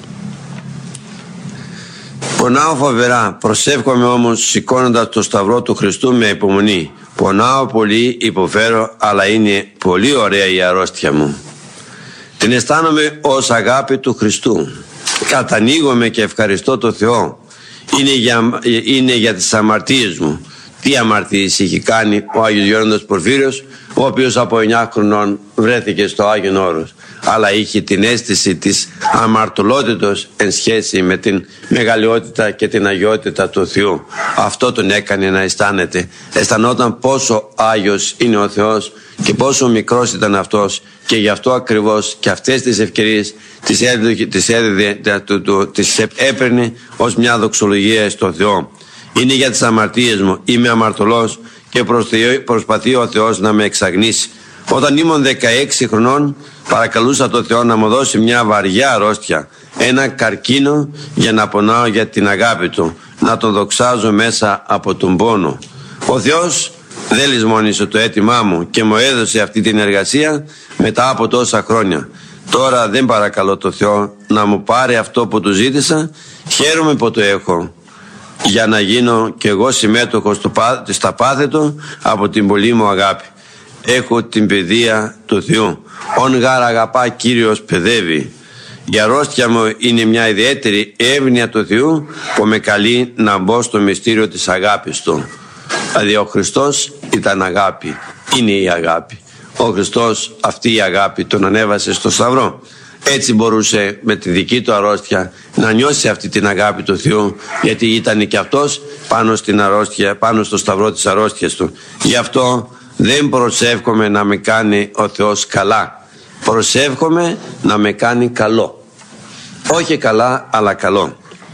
Πονάω φοβερά. Προσεύχομαι όμως σηκώνοντας το σταυρό του Χριστού με υπομονή. Πονάω πολύ, υποφέρω, αλλά είναι πολύ ωραία η αρρώστια μου. Την αισθάνομαι ως αγάπη του Χριστού. Κατανοίγομαι και ευχαριστώ τον Θεό. Είναι για, είναι για τις αμαρτίες μου. τι αμαρτίες είχε κάνει ο Άγιος Γέροντας Πορφύριος, ο οποίος από εννιά χρονών βρέθηκε στο Άγιον Όρος, αλλά είχε την αίσθηση της αμαρτωλότητος εν σχέση με την μεγαλειότητα και την αγιότητα του Θεού. Αυτό τον έκανε να αισθάνεται. Αισθανόταν πόσο Άγιος είναι ο Θεός και πόσο μικρός ήταν αυτός, και γι' αυτό ακριβώς και αυτές τις ευκαιρίες τις, έδωχε, τις, έδιδε, τις έπαιρνε ως μια δοξολογία στο Θεό. Είναι για τις αμαρτίες μου, είμαι αμαρτωλός και προσπαθεί ο Θεός να με εξαγνίσει. Όταν ήμουν δεκαέξι χρονών, παρακαλούσα τον Θεό να μου δώσει μια βαριά αρρώστια, ένα καρκίνο, για να πονάω για την αγάπη Του, να τον δοξάζω μέσα από τον πόνο. Ο Θεός δεν λησμόνισε το αίτημά μου και μου έδωσε αυτή την εργασία μετά από τόσα χρόνια. Τώρα δεν παρακαλώ τον Θεό να μου πάρει αυτό που Του ζήτησα, χαίρομαι που το έχω, για να γίνω κι εγώ συμμέτοχος στα πάθη Του από την πολύ μου αγάπη. Έχω την παιδεία του Θεού. Ον γάρα αγαπά Κύριος παιδεύει. Η αρρώστια μου είναι μια ιδιαίτερη εύνοια του Θεού που με καλεί να μπω στο μυστήριο της αγάπης Του. Δηλαδή ο Χριστός ήταν αγάπη, είναι η αγάπη. Ο Χριστός αυτή η αγάπη τον ανέβασε στο Σταυρό. Έτσι μπορούσε με τη δική του αρρώστια να νιώσει αυτή την αγάπη του Θεού, γιατί ήταν και αυτός πάνω στην αρρώστια, πάνω στο Σταυρό της αρρώστιας Του. Γι' αυτό δεν προσεύχομαι να με κάνει ο Θεός καλά. Προσεύχομαι να με κάνει καλό. Όχι καλά, αλλά καλό.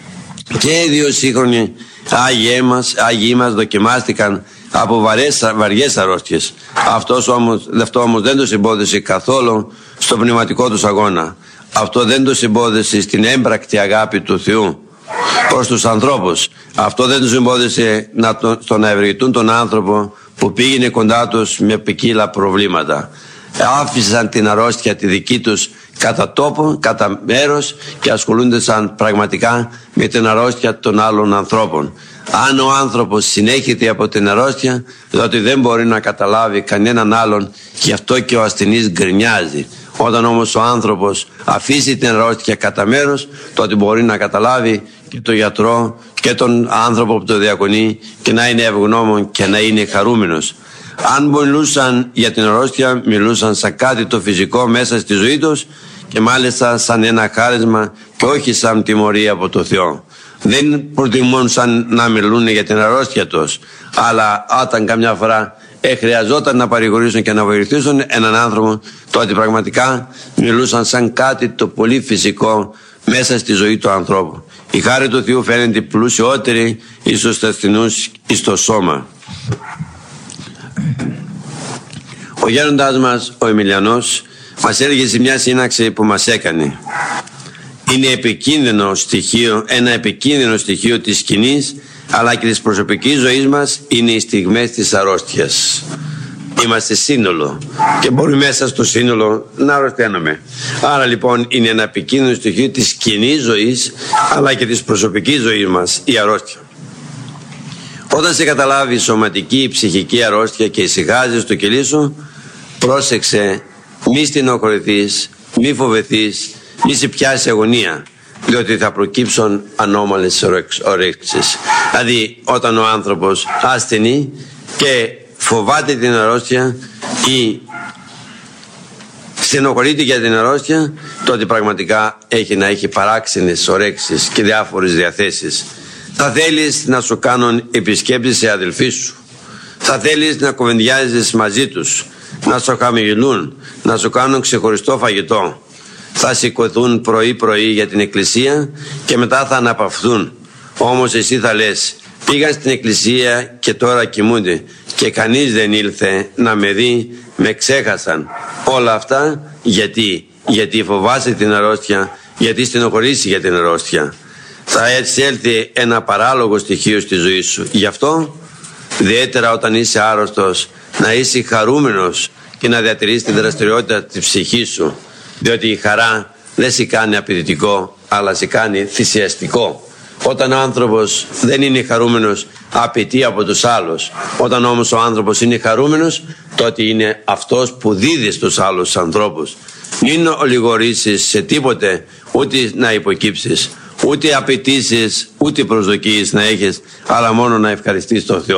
Και οι δύο σύγχρονοι Άγιοι μας, Άγιοι μας δοκιμάστηκαν από βαρές, βαριές αρρώστιες. Αυτός όμως, αυτό όμως δεν τους εμπόδισε καθόλου στο πνευματικό τους αγώνα. Αυτό δεν τους εμπόδισε στην έμπρακτη αγάπη του Θεού προς τους ανθρώπους. Αυτό δεν τους εμπόδισε να, το, στο να ευεργετούν τον άνθρωπο που πήγαινε κοντά τους με ποικίλα προβλήματα. Άφησαν την αρρώστια τη δική τους κατά τόπο, κατά μέρος, και ασχολούνται σαν πραγματικά με την αρρώστια των άλλων ανθρώπων. Αν ο άνθρωπος συνέχεται από την αρρώστια, διότι δεν μπορεί να καταλάβει κανέναν άλλον, γι' αυτό και ο ασθενής γκρινιάζει. Όταν όμως ο άνθρωπος αφήσει την αρρώστια κατά μέρος, τότε μπορεί να καταλάβει και τον γιατρό και τον άνθρωπο που το διακονεί, και να είναι ευγνώμων και να είναι χαρούμενος. Αν μιλούσαν για την αρρώστια, μιλούσαν σαν κάτι το φυσικό μέσα στη ζωή τους, και μάλιστα σαν ένα χάρισμα και όχι σαν τιμωρία από το Θεό. Δεν προτιμούν σαν να μιλούν για την αρρώστια τους, αλλά όταν καμιά φορά ε, χρειαζόταν να παρηγορήσουν και να βοηθήσουν έναν άνθρωπο, τότε πραγματικά μιλούσαν σαν κάτι το πολύ φυσικό μέσα στη ζωή του ανθρώπου. Η χάρη του Θεού φαίνεται πλουσιότερη εις τους ασθενούς εις το σώμα. Ο γέροντας μας, ο Εμιλιανός, μας έλεγε σε μια σύναξη που μας έκανε: είναι επικίνδυνο στοιχείο, ένα επικίνδυνο στοιχείο της σκηνής αλλά και της προσωπικής ζωής μας είναι οι στιγμές της αρρώστιας. Είμαστε σύνολο και μπορεί μέσα στο σύνολο να αρρωσταίνουμε. Άρα λοιπόν είναι ένα επικίνδυνο στοιχείο της κοινής ζωής αλλά και της προσωπικής ζωής μας η αρρώστια. Όταν σε καταλάβει σωματική ή ψυχική αρρώστια και ησυχάζεις στο κελί σου, πρόσεξε, μη στενοχωρηθείς, μη φοβηθείς, μη σε πιάσει αγωνία, διότι θα προκύψουν ανώμαλες ορέξεις. Δηλαδή όταν ο άνθρωπος ασθενεί και φοβάται την αρρώστια ή στενοχωρείται για την αρρώστια, τότε πραγματικά έχει να έχει παράξενες ορέξεις και διάφορες διαθέσεις. Θα θέλεις να σου κάνουν επισκέπτες σε αδελφοί σου, θα θέλεις να κουβεντιάζεις μαζί τους, να σου χαμογελούν, να σου κάνουν ξεχωριστό φαγητό. Θα σηκωθούν πρωί πρωί για την εκκλησία και μετά θα αναπαυθούν. Όμως εσύ θα λες: πήγαν στην εκκλησία και τώρα κοιμούνται και κανείς δεν ήλθε να με δει, με ξέχασαν. Όλα αυτά γιατί, γιατί φοβάσαι την αρρώστια, γιατί στενοχωρήσει για την αρρώστια. Θα έτσι έλθει ένα παράλογο στοιχείο στη ζωή σου. Γι' αυτό ιδιαίτερα όταν είσαι άρρωστος, να είσαι χαρούμενος και να διατηρείς την δραστηριότητα της ψυχής σου, διότι η χαρά δεν σε κάνει απαιτητικό αλλά σε κάνει θυσιαστικό. Όταν ο άνθρωπος δεν είναι χαρούμενος, απαιτεί από τους άλλους. Όταν όμως ο άνθρωπος είναι χαρούμενος, τότε είναι αυτός που δίδει στους άλλους ανθρώπους. Μην ολιγορήσεις σε τίποτε, ούτε να υποκύψεις, ούτε απαιτήσεις, ούτε προσδοκίες να έχεις, αλλά μόνο να ευχαριστείς τον Θεό.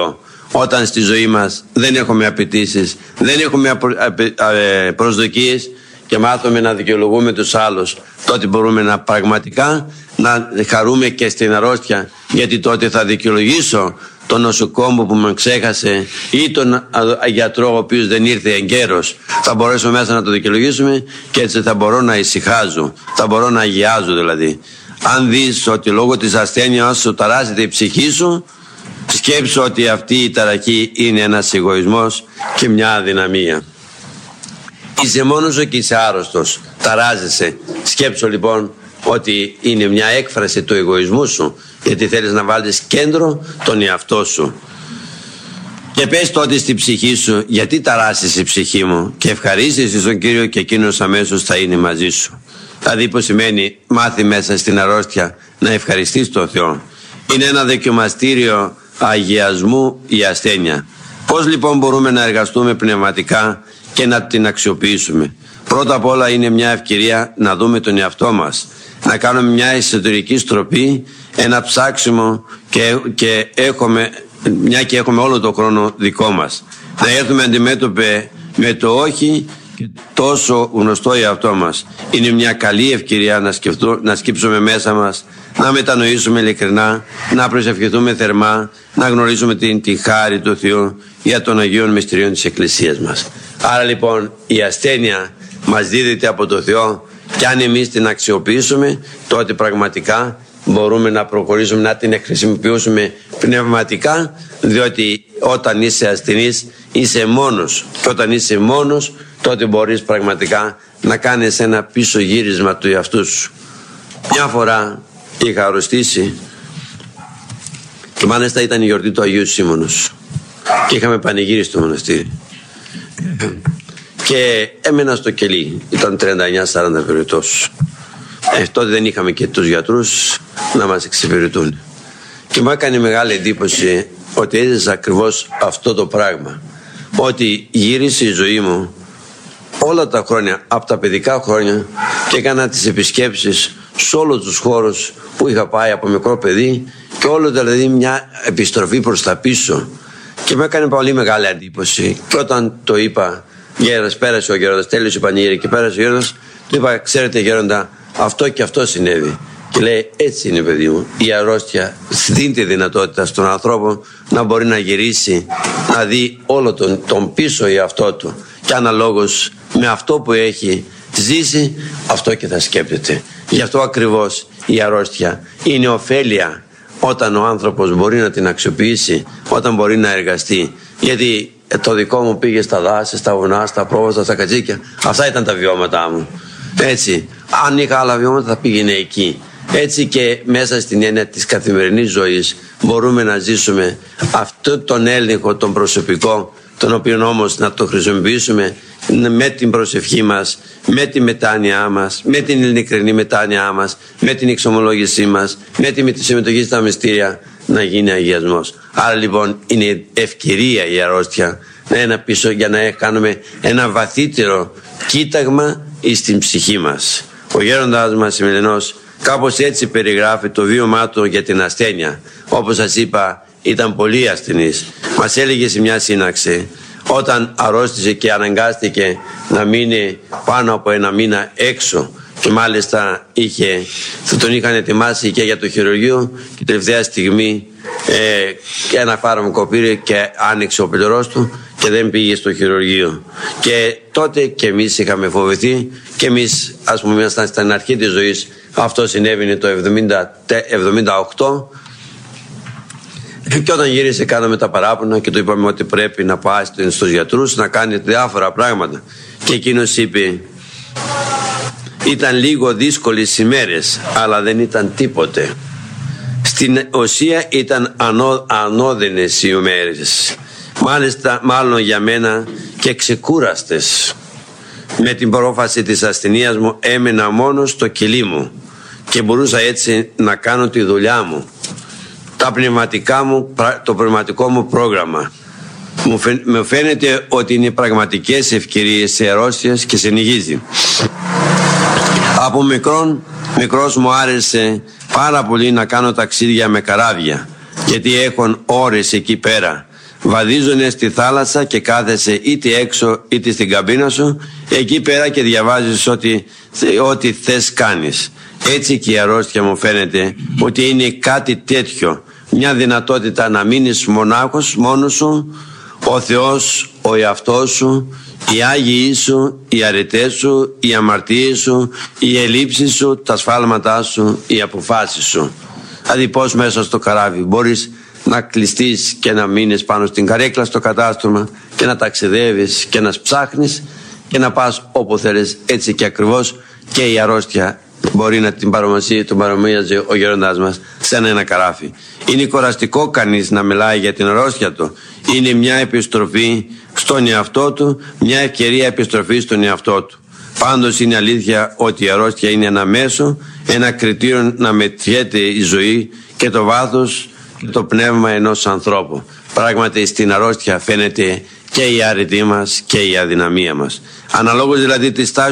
όταν στη ζωή μας δεν έχουμε απαιτήσεις, δεν έχουμε προσδοκίες και μάθουμε να δικαιολογούμε τους άλλους, τότε μπορούμε να πραγματικά να χαρούμε και στην αρρώστια, γιατί τότε θα δικαιολογήσω τον νοσοκόμο που με ξέχασε ή τον γιατρό ο οποίος δεν ήρθε εγκαίρος. Θα μπορέσουμε μέσα να το δικαιολογήσουμε και έτσι θα μπορώ να ησυχάζω, θα μπορώ να αγιάζω δηλαδή. Αν δεις ότι λόγω της ασθένειας σου ταράζεται η ψυχή σου, σκέψου ότι αυτή η ταραχή είναι ένας εγωισμός και μια αδυναμία. Είσαι μόνος σου και είσαι άρρωστος, ταράζεσαι. Σκέψου λοιπόν ότι είναι μια έκφραση του εγωισμού σου, γιατί θέλεις να βάλεις κέντρο τον εαυτό σου. Και πες τότε στη ψυχή σου, γιατί ταράσσεις η ψυχή μου, και ευχαρίστησες τον Κύριο και εκείνος αμέσως θα είναι μαζί σου. Δηλαδή που σημαίνει μάθει μέσα στην αρρώστια να ευχαριστείς τον Θεό. Είναι ένα δοκιμαστήριο αγιασμού η ασθένεια. Πώς λοιπόν μπορούμε να εργαστούμε πνευματικά και να την αξιοποιήσουμε? Πρώτα απ' όλα είναι μια ευκαιρία να δούμε τον εαυτό μας, να κάνουμε μια εσωτερική στροφή, ένα ψάξιμο και, και έχουμε, μια και έχουμε όλο το χρόνο δικό μας, να έρθουμε αντιμέτωπε με το όχι και τόσο γνωστό εαυτό μας. Είναι μια καλή ευκαιρία να, σκεφτώ, να σκύψουμε μέσα μας, να μετανοήσουμε ειλικρινά, να προσευχηθούμε θερμά, να γνωρίζουμε την, τη χάρη του Θεού για των Αγίων Μυστηρίων της Εκκλησίας μας. Άρα λοιπόν η ασθένεια μας δίδεται από το Θεό, και αν εμείς την αξιοποιήσουμε, τότε πραγματικά μπορούμε να προχωρήσουμε, να την χρησιμοποιήσουμε πνευματικά, διότι όταν είσαι ασθενής είσαι μόνος, και όταν είσαι μόνος τότε μπορείς πραγματικά να κάνεις ένα πίσω γύρισμα του εαυτού σου. Μια φορά είχα αρρωστήσει και μάλιστα ήταν η γιορτή του Αγίου Σίμωνος και είχαμε πανηγύρι στο μοναστήρι και έμενα στο κελί, ήταν τριάντα εννιά σαράντα περιπτώσεις. Ε, τότε δεν είχαμε και τους γιατρούς να μας εξυπηρετούν και μου έκανε μεγάλη εντύπωση ότι έζησα ακριβώς αυτό το πράγμα, ότι γύρισε η ζωή μου όλα τα χρόνια, από τα παιδικά χρόνια, και έκανα τις επισκέψεις σε όλους τους χώρους που είχα πάει από μικρό παιδί, και όλο δηλαδή μια επιστροφή προς τα πίσω, και μου έκανε πολύ μεγάλη εντύπωση. Και όταν το είπα, γέροντας, πέρασε ο γέροντας, τέλειωσε η πανηγύρι και πέρασε ο γέροντας, του είπα, ξέρετε γέροντα, αυτό και αυτό συνέβη. Και λέει, έτσι είναι παιδί μου, η αρρώστια δίνει τη δυνατότητα στον άνθρωπο να μπορεί να γυρίσει, να δει όλο τον, τον πίσω εαυτό του, και αναλόγως με αυτό που έχει ζήσει, αυτό και θα σκέπτεται. Γι' αυτό ακριβώς η αρρώστια είναι ωφέλεια όταν ο άνθρωπος μπορεί να την αξιοποιήσει, όταν μπορεί να εργαστεί. Γιατί το δικό μου πήγε στα δάση, στα βουνά, στα πρόβατα, στα κατσίκια. Αυτά ήταν τα βιώματά μου. Έτσι, αν είχα άλλα βιώματα θα πήγαινε εκεί. Έτσι και μέσα στην έννοια της καθημερινής ζωής μπορούμε να ζήσουμε αυτό τον έλεγχο, τον προσωπικό, τον οποίο όμως να το χρησιμοποιήσουμε με την προσευχή μας, με τη μετάνοιά μας, με την ειλικρινή μετάνοιά μας, με την εξομολόγησή μας, με τη συμμετοχή στα μυστήρια, να γίνει αγιασμός. Άρα λοιπόν είναι ευκαιρία η αρρώστια να είναι πίσω για να κάνουμε ένα βαθύτερο κοίταγμα στην ψυχή μας. Ο γέροντας μας σημερινός κάπως έτσι περιγράφει το βίωμά του για την ασθένεια. Όπως σας είπα, ήταν πολύ ασθενής. Μας έλεγε σε μια σύναξη, όταν αρρώστησε και αναγκάστηκε να μείνει πάνω από ένα μήνα έξω, και μάλιστα είχε, θα τον είχαν ετοιμάσει και για το χειρουργείο, και τελευταία στιγμή ε, ένα φάρμακο πήρε και άνοιξε ο πελωρός του και δεν πήγε στο χειρουργείο. Και τότε και εμείς είχαμε φοβηθεί, και εμείς, ας πούμε, ήμασταν στην αρχή της ζωής. Αυτό συνέβαινε το εβδομήντα οκτώ, και όταν γύρισε κάναμε τα παράπονα και του είπαμε ότι πρέπει να πάει στους γιατρούς να κάνει διάφορα πράγματα, και εκείνος είπε, ήταν λίγο δύσκολες ημέρες αλλά δεν ήταν τίποτε. Στην ουσία ήταν ανώ, ανώδυνες οι ημέρες, μάλιστα μάλλον για μένα και ξεκούραστες. Με την πρόφαση της ασθενείας μου έμενα μόνος στο κελί μου και μπορούσα έτσι να κάνω τη δουλειά μου, τα πνευματικά μου, το πνευματικό μου πρόγραμμα. Μου φαίνεται ότι είναι πραγματικές ευκαιρίες σε αρρώστιες και συνεχίζει. Από μικρόν, μικρός μου άρεσε πάρα πολύ να κάνω ταξίδια με καράβια, γιατί έχουν ώρες εκεί πέρα. Βαδίζουνε στη θάλασσα και κάθεσαι είτε έξω είτε στην καμπίνα σου, εκεί πέρα και διαβάζεις ότι, ό,τι θες κάνεις. Έτσι και η αρρώστια μου φαίνεται ότι είναι κάτι τέτοιο, μια δυνατότητα να μείνεις μονάχος, μόνος σου, ο Θεός, ο εαυτός σου, οι Άγιοι σου, οι αρετές σου, οι αμαρτίες σου, οι ελλείψεις σου, τα σφάλματά σου, οι αποφάσεις σου. Δηλαδή πώς μέσα στο καράβι μπορείς να κλειστείς και να μείνεις πάνω στην καρέκλα στο κατάστρωμα και να ταξιδεύεις και να ψάχνεις και να πας όπου θέλεις. Έτσι και ακριβώς και η αρρώστια μπορεί να την παρομοιάζει, τον παρομοίαζε ο γέροντάς μας σαν ένα καράφι. Είναι κοραστικό κανείς να μιλάει για την αρρώστια του. Είναι μια επιστροφή στον εαυτό του, μια ευκαιρία επιστροφή στον εαυτό του. Πάντως είναι αλήθεια ότι η αρρώστια είναι ένα μέσο, ένα κριτήριο να μετριέται η ζωή και το βάθος και το πνεύμα ενός ανθρώπου. Πράγματι στην αρρώστια φαίνεται και η αρετή μας και η αδυναμία μας. Αναλόγως δηλαδή της τάσης